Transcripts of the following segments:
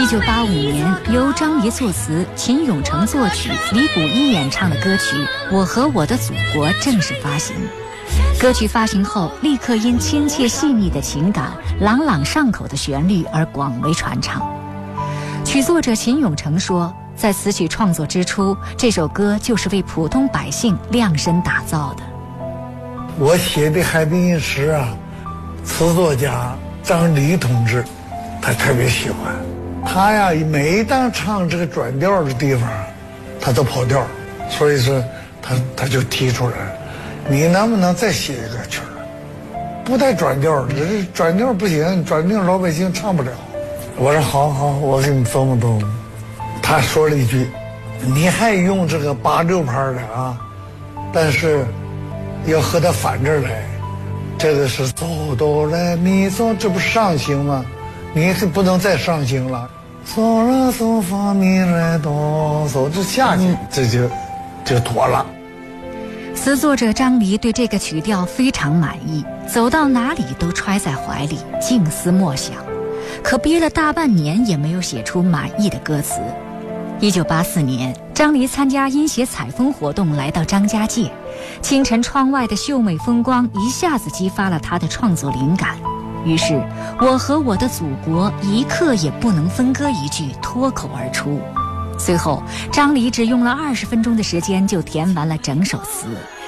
1985年，由张黎作词、秦永成作曲、李谷一演唱的歌曲《我和我的祖国》正式发行。歌曲发行后，立刻因亲切细腻的情感、朗朗上口的旋律而广为传唱。曲作者秦永成说，在词曲创作之初，这首歌就是为普通百姓量身打造的。 我写的海滨一诗啊，词作家张黎同志，他特别喜欢。他呀，每当唱这个转调的地方，他都跑调，所以说他就提出来，你能不能再写一个曲儿？不带转调的，这转调不行，转调老百姓唱不了。我说好，我给你琢磨琢磨。他说了一句：“你还用这个8/6拍的啊？但是要和它反着来，这个是嗦哆来咪嗦，这不是上行吗？你不能再上行了，嗦啦嗦发咪来哆嗦，这下去这就妥了。” 词作者张黎对这个曲调非常满意，走到哪里都揣在怀里，静思默想。可憋了大半年也没有写出满意的歌词。1984年，张黎参加音协采风活动，来到张家界。清晨窗外的秀美风光一下子激发了他的创作灵感，于是我和我的祖国一刻也不能分割一句脱口而出。随后张黎只用了20分钟的时间就填完了整首词。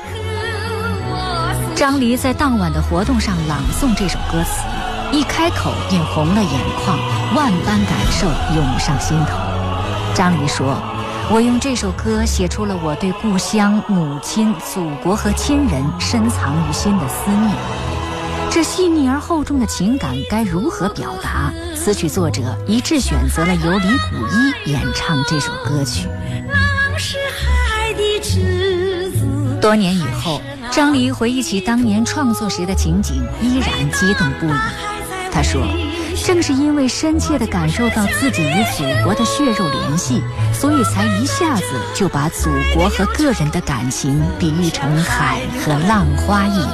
张黎在当晚的活动上朗诵这首歌词，一开口便红了眼眶，万般感受涌上心头。张黎说，我用这首歌写出了我对故乡、母亲、祖国和亲人深藏于心的思念。这细腻而厚重的情感该如何表达？词曲作者一致选择了由李谷一演唱这首歌曲。多年以后，张黎回忆起当年创作时的情景，依然激动不已。他说，正是因为深切地感受到自己与祖国的血肉联系，所以才一下子就把祖国和个人的感情比喻成海和浪花一